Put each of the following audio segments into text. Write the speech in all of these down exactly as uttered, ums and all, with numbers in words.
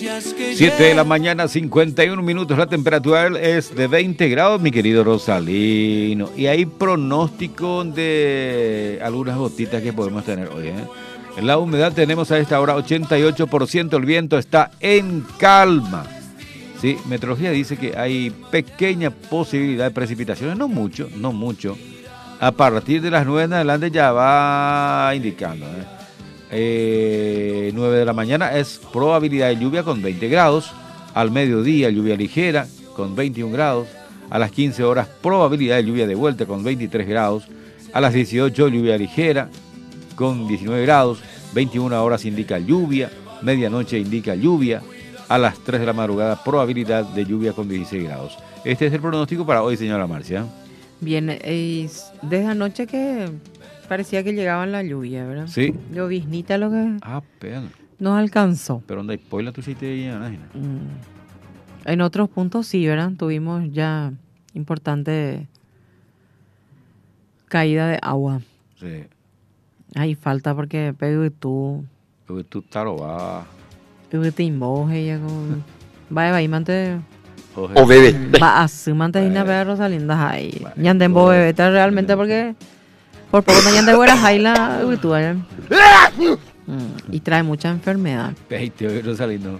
siete de la mañana, cincuenta y uno minutos. La temperatura es de veinte grados, mi querido Rosalino. Y hay pronóstico de algunas gotitas que podemos tener hoy, ¿eh? En la humedad tenemos a esta hora ochenta y ocho por ciento. El viento está en calma. Sí, Meteorología dice que hay pequeña posibilidad de precipitaciones, no mucho, no mucho. A partir de las nueve en adelante ya va indicando, ¿eh? Eh, nueve de la mañana es probabilidad de lluvia con veinte grados. Al mediodía lluvia ligera con veintiún grados. A las quince horas probabilidad de lluvia de vuelta con veintitrés grados. A las dieciocho lluvia ligera con diecinueve grados. veintiuna horas indica lluvia. Medianoche indica lluvia. A las tres de la madrugada probabilidad de lluvia con dieciséis grados. Este es el pronóstico para hoy, señora Marcia. Bien, eh, desde anoche que parecía que llegaba la lluvia, ¿verdad? Sí. Lloviznita lo que Ah, pero nos alcanzó. Pero donde hay poila tu sitio de llena. Mm. En otros puntos sí, ¿verdad? Tuvimos ya importante caída de agua. Sí. Hay falta porque pero tú. Pero tú tarobá. Pero te imboje ya con. Va va imante. O bebé. Va a sumante una vez Rosalinda ahí. Ñande en bebé está realmente porque por poco no ñande buena jaila tú allá. Y trae mucha enfermedad. Rosalino.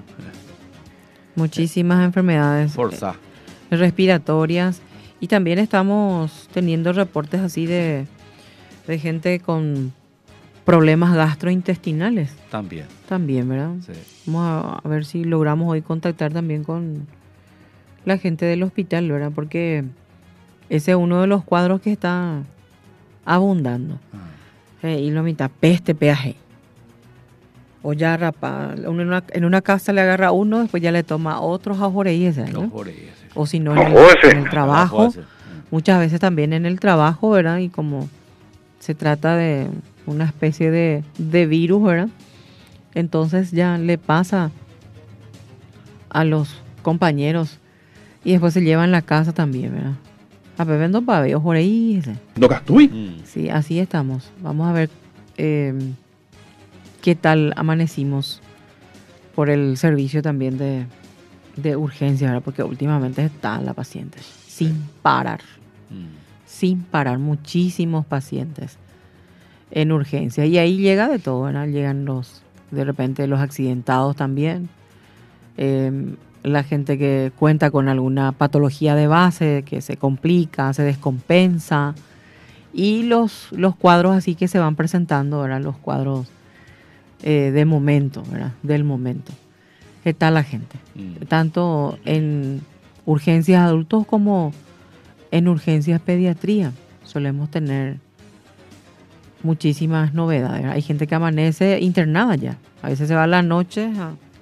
Muchísimas enfermedades Forza. eh, respiratorias. Y también estamos teniendo reportes así de, de gente con problemas gastrointestinales. También. También, ¿verdad? Sí. Vamos a, a ver si logramos hoy contactar también con la gente del hospital, ¿verdad? Porque ese es uno de los cuadros que está abundando. Ah. Eh, y la mitad, peste, peaje. O ya rapa, en una, en una casa le agarra uno, después ya le toma otros ajoreyes, ¿no? O si no, en el, en el trabajo, muchas veces también en el trabajo, ¿verdad? Y como se trata de una especie de, de virus, ¿verdad? Entonces ya le pasa a los compañeros y después se lleva en la casa también, ¿verdad? A beber dos paveos por ahí. ¿No gastui? Sí, así estamos. Vamos a ver eh, qué tal amanecimos por el servicio también de, de urgencia, ¿verdad? Porque últimamente están las pacientes sin parar. Mm. Sin parar, muchísimos pacientes en urgencia. Y ahí llega de todo, ¿verdad? Llegan los, de repente los accidentados también. Eh, la gente que cuenta con alguna patología de base, que se complica, se descompensa. Y los, los cuadros así que se van presentando, ¿verdad? Los cuadros eh, de momento, ¿verdad? Del momento. Está la gente. Mm. Tanto en urgencias adultos como en urgencias pediatría. Solemos tener muchísimas novedades. Hay gente que amanece internada ya. A veces se va a la noche a